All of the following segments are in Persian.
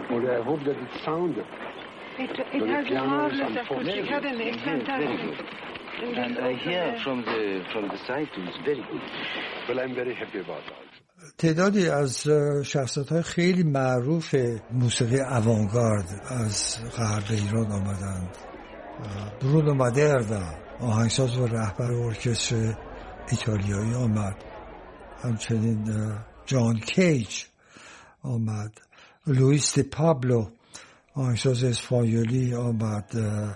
Or I hope that it sounded. It has a marvelous acoustic, hasn't it? Fantastic. And I hear from the side too, it's very good. Well, I'm very happy about that. تعدادی از شخصیت‌های خیلی معروف موسیقی اوانگارد از غرب ایران آمدند. برونو مادرنا آهنگساز و رهبر ارکستر ایتالیایی آمد. همچنین جان کیج آمد. لوئیس دی پابلو آهنگساز اسپانیولی آمد.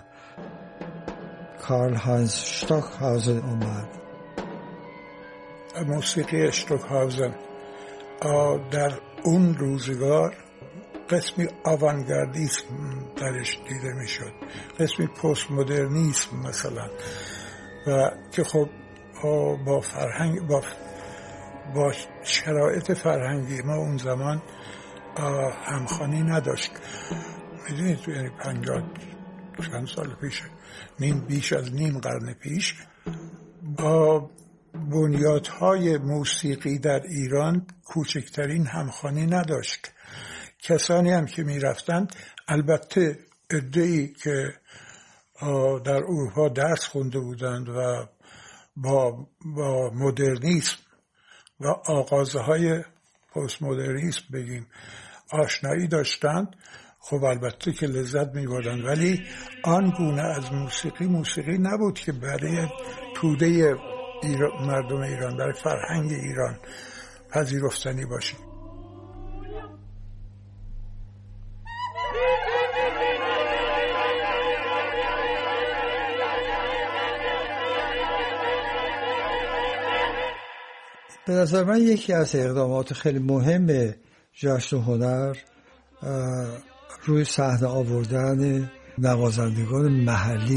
کارل هاینز شتوکهاوزن آمد. موسیقی شتوکهاوزن در اون روزگار قسمی آوانگاردیسم درش دیده میشد، قسمی پست مدرنیسم مثلا، و که خب با فرهنگ با شرایط فرهنگی ما اون زمان همخوانی نداشت. میدونید یعنی 50 چند سال پیش، بیش از نیم قرن پیش، بنیادهای موسیقی در ایران کوچکترین همخوانی نداشت. کسانی هم که میرفتند، البته عده‌ای که در اروپا درس خونده بودند و با مدرنیسم و آغازهای پست مدرنیسم بگیم آشنایی داشتند، خب البته که لذت می‌بردند، ولی آن گونه از موسیقی نبود که برای توده مردم ایران، برای فرهنگ ایران پذیرفتنی باشه. به نظر من یکی از اقدامات خیلی مهم جشن هنر روی صحنه آوردن نوازندگان محلی